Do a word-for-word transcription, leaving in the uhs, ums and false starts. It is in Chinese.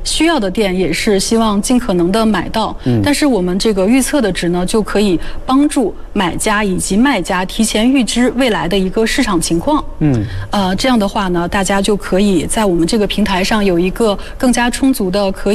需要的店也是希望尽可能的买到。嗯，但是我们这个预测的值呢，就可以帮助买家以及卖家提前预知未来的一个市场情况。嗯，呃，这样的话呢，大家就可以在我们这个平台上有一个更加充足的可以。